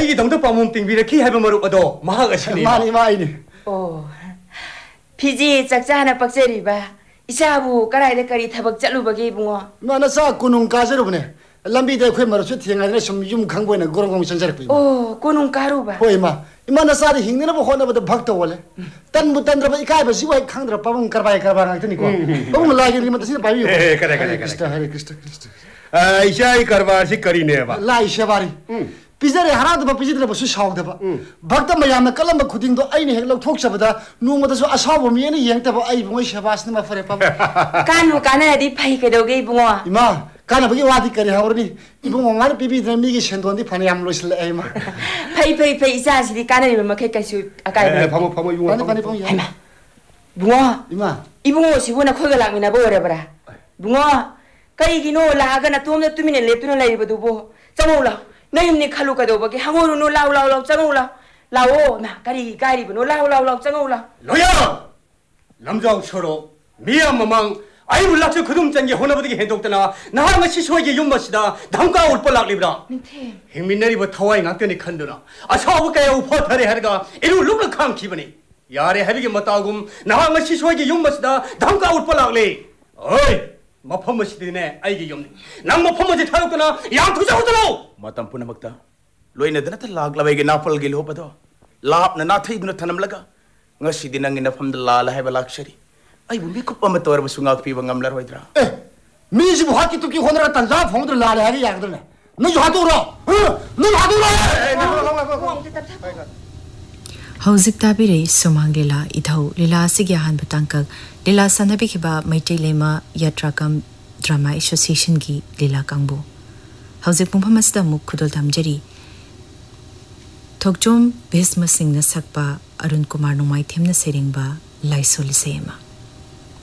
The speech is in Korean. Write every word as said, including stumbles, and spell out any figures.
ꯑꯩꯒꯤ ꯗꯪꯗ ꯄꯥꯎꯃꯨꯡ ꯇꯤꯡꯕꯤꯔꯛꯈꯤ ꯍꯥꯏꯕ ꯃꯔꯨꯞ ꯑꯗꯣ ꯃꯍꯥꯛ ꯑꯁꯤꯅꯤ ꯃꯥꯅꯤ ꯃꯥꯅꯤ ꯑꯣ ꯐꯤꯖꯤ ꯆꯥꯛꯆꯥꯅ ꯄꯛꯆꯔꯤꯕ 이사부 까라이데 까리 타박 짤루바게 이붕어 마나 사 꾸농 까저르브네 람비데 쾌 마르스 팅아네 숨좀 강보이나 고롱공 선자르고 오 꾸농 까루바 호이마 이마나 사리 힝네나보 호나보다 박도 원래 딴부 딴드라바 이카이바 시와이 강드라 빠봉 까바이 까바 강트니고 빠봉 라이게 리마다 시 바이요 에 그래 그래 크리스타 하리 크리스타 크리스타 아 이샤이 카르바시 까리네바 라이 샤바리 피자레 하나도 피지드라바 수 샤오다바 박다 마야나 깔람바 쿠딩도 아이니 헬로 톡샤바다 누모다서 아사보 미에니 영타바 아이 봉이 샤바스나 마파레 빠바 까누 까나디 파이케도게 이붕어 이마 까나바기 와디 까리 하오르니 이붕어 마르 비비드라 미기 셴도니 파니암 로실레 에이마 파이 파이 파이 이사시리 까나리 마케까시 아까이 파모 파모 이붕어 파니 파니 파니 하이마 붕어 이마 이붕어 시보나 코가 락미나 보여라봐라 붕어 까이기노 라가나 톰나 투미네 lep투나 라이바두보 짜모라 너희님 칼로 가도보게 항오로 노 라우 라우 라우 짱오라 라오 나 까리 까리브 노 라우 라우 라우 짱오라 너야 남자하고 서로 미야마망 아이고 락저 그름장게 호나버디게 해독되나 나하가 시소에게 용맛이다 남가 올 뻔락리브라 민태 행민내리버 타와이 낙변이 칸드나 아사오브까야 우퍼타레 하르가 이루 룩락한 기분이 야레 하비게 못다금 나하가 시소에게 용맛이다 남가 올 뻔락리 어이 마펌머시드네 아이게 용니 남 마펌머지 타였구나 양투자오더라 마담 punamakta loina dana ta laglabai napal gil hopado lapna na thai duna thanam laga ngasi dinang ina famda lala hai balakshari ai bumbi kuppa ma tor basunga pi bangam lar hoidra 에 미지 뭐 학기 뚜기 호너라 딴자 봉들 라래 하게 양들네 너 하도라 너 하도라 हौजिक ताबिरे सुमांगेला इधौ लीला सिगे हान बतंक लीला सनबि खिबा मैटे लेमा यात्राकम ड्रामा एसोसिएशन की लीला कांगबो हौजिक पुंफम असदा मुख खुदल थमजरी थोकजोम भीष्म सिंह न सकपा अरुण कुमार नुमाई थेमना सेरिंगबा लाइसोलिसेमा